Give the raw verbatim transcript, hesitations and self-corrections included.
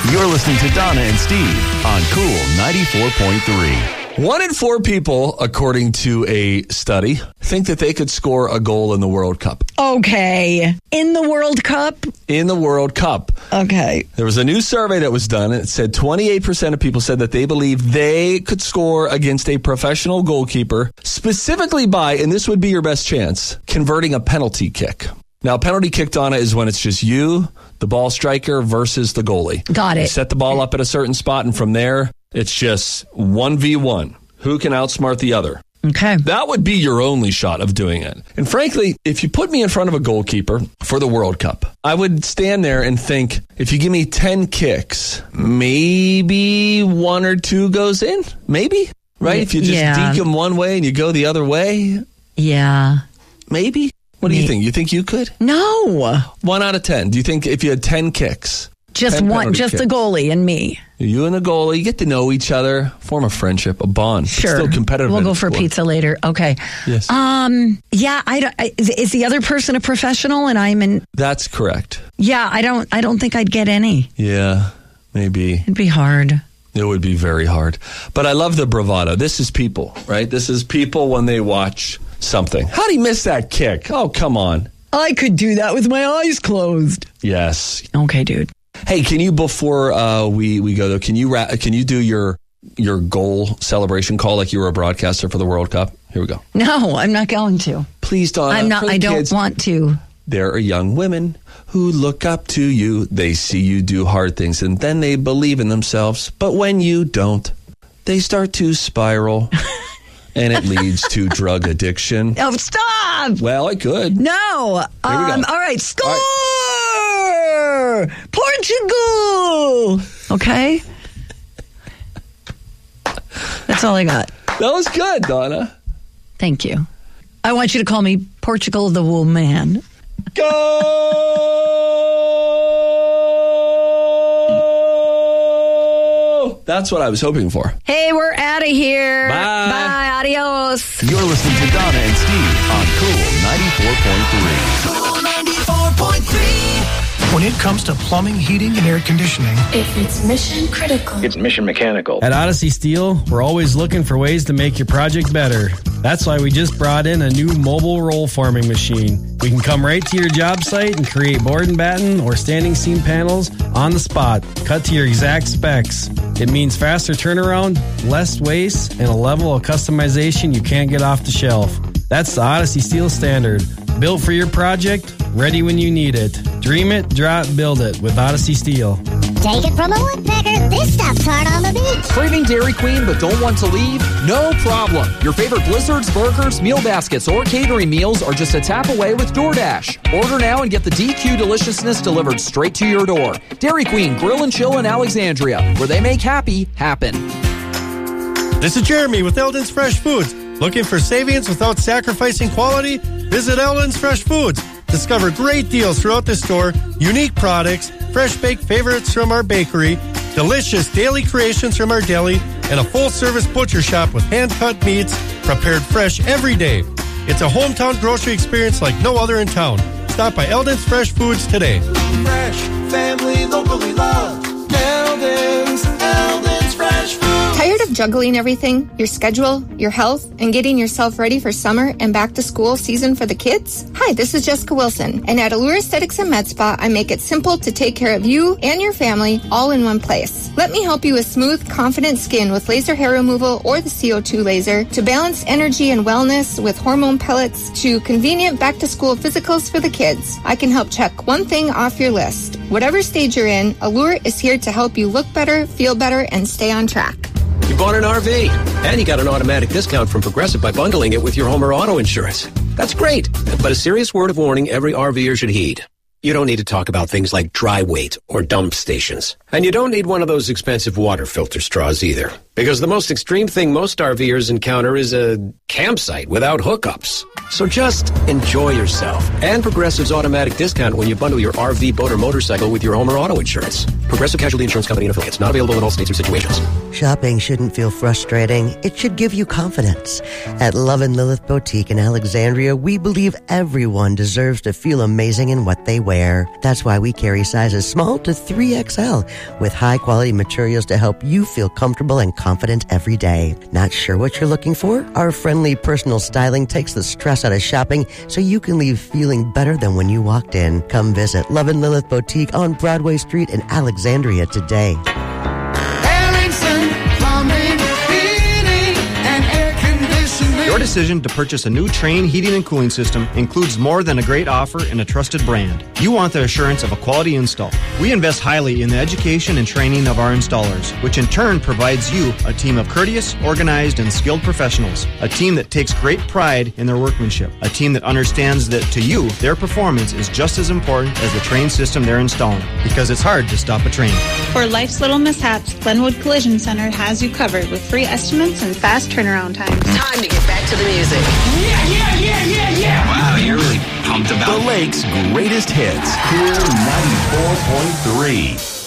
You're listening to Donna and Steve on Cool ninety-four point three. One in four people, according to a study, think that they could score a goal in the World Cup. Okay. In the World Cup? In the World Cup. Okay. There was a new survey that was done. It said twenty-eight percent of people said that they believe they could score against a professional goalkeeper, specifically by, and this would be your best chance, converting a penalty kick. Now, a penalty kick, Donna, is when it's just you, the ball striker, versus the goalie. Got it. You set the ball up at a certain spot, and from there, it's just one v one. Who can outsmart the other? Okay. That would be your only shot of doing it. And frankly, if you put me in front of a goalkeeper for the World Cup, I would stand there and think, if you give me ten kicks, maybe one or two goes in. Maybe. Right? If you just yeah. deke them one way and you go the other way. Yeah. Maybe. What do you think? You think you could? No. One out of ten. Do you think if you had ten kicks? Just one, just kicks, the goalie and me. You and the goalie, you get to know each other, form a friendship, a bond. Sure. It's still competitive. We'll go for sport. pizza later. Okay. Yes. Um. Yeah. I, don't, I. Is the other person a professional and I'm in? That's correct. Yeah. I don't. I don't think I'd get any. Yeah. Maybe. It'd be hard. It would be very hard. But I love the bravado. This is people, right? This is people when they watch something. How'd he miss that kick? Oh, come on. I could do that with my eyes closed. Yes. Okay, dude. Hey, can you, before uh, we, we go, though, can you ra- can you do your your goal celebration call like you were a broadcaster for the World Cup? Here we go. No, I'm not going to. Please, Donna. I'm not. I don't kids, want to. There are young women who look up to you. They see you do hard things, and then they believe in themselves. But when you don't, they start to spiral, and it leads to drug addiction. Oh, stop! Well, it could. No. Here we go. Um, all right, score! All right. Portugal! Okay? That's all I got. That was good, Donna. Thank you. I want you to call me Portugal the Woman. Go! That's what I was hoping for. Hey, we're out of here. Bye. Bye. Adios. You're listening to Donna and Steve on Cool ninety-four point three. Cool ninety-four point three. When it comes to plumbing, heating, and air conditioning, if it's mission critical, it's Mission Mechanical. At Odyssey Steel, we're always looking for ways to make your project better. That's why we just brought in a new mobile roll forming machine. We can come right to your job site and create board and batten or standing seam panels on the spot, cut to your exact specs. It means faster turnaround, less waste, and a level of customization you can't get off the shelf. That's the Odyssey Steel Standard. Built for your project, ready when you need it. Dream it, draw it, build it with Odyssey Steel. Take it from a woodpecker, this stuff's hard on the beach. Craving Dairy Queen but don't want to leave? No problem. Your favorite blizzards, burgers, meal baskets, or catering meals are just a tap away with DoorDash. Order now and get the D Q deliciousness delivered straight to your door. Dairy Queen Grill and Chill in Alexandria, where they make happy happen. This is Jeremy with Eldon's Fresh Foods. Looking for savings without sacrificing quality? Visit Eldon's Fresh Foods. Discover great deals throughout the store, unique products, fresh baked favorites from our bakery, delicious daily creations from our deli, and a full-service butcher shop with hand-cut meats prepared fresh every day. It's a hometown grocery experience like no other in town. Stop by Eldon's Fresh Foods today. Fresh, family, locally loved. Eldon's, Eldon's Fresh Foods. Tired of juggling everything? Your schedule, your health, and getting yourself ready for summer and back to school season for the kids? Hi, this is Jessica Wilson, and at Allure Aesthetics and Med Spa, I make it simple to take care of you and your family all in one place. Let me help you with smooth, confident skin with laser hair removal or the C O two laser, to balance energy and wellness with hormone pellets, to convenient back-to-school physicals for the kids. I can help check one thing off your list. Whatever stage you're in, Allure is here to help you look better, feel better, and stay on track. You bought an R V, and you got an automatic discount from Progressive by bundling it with your home or auto insurance. That's great, but a serious word of warning every RVer should heed. You don't need to talk about things like dry weight or dump stations. And you don't need one of those expensive water filter straws either. Because the most extreme thing most RVers encounter is a campsite without hookups. So just enjoy yourself. And Progressive's automatic discount when you bundle your R V, boat, or motorcycle with your home or auto insurance. Progressive Casualty Insurance Company and affiliates. Not available in all states or situations. Shopping shouldn't feel frustrating. It should give you confidence. At Love and Lilith Boutique in Alexandria, we believe everyone deserves to feel amazing in what they wear. wear. That's why we carry sizes small to three X L with high-quality materials to help you feel comfortable and confident every day. Not sure what you're looking for? Our friendly personal styling takes the stress out of shopping so you can leave feeling better than when you walked in. Come visit Love and Lilith Boutique on Broadway Street in Alexandria today. Ellingson Plumbing, Heating, and Air Conditioning. Your decision to purchase a new Trane heating and cooling system includes more than a great offer and a trusted brand. You want the assurance of a quality install. We invest highly in the education and training of our installers, which in turn provides you a team of courteous, organized, and skilled professionals. A team that takes great pride in their workmanship. A team that understands that to you, their performance is just as important as the Trane system they're installing, because it's hard to stop a Trane. For life's little mishaps, Glenwood Collision Center has you covered with free estimates and fast turnaround times. Time to get back to the music. Yeah, yeah, yeah, yeah, yeah. Wow, you're really pumped about the Lake's greatest hits. Cool ninety-four point three.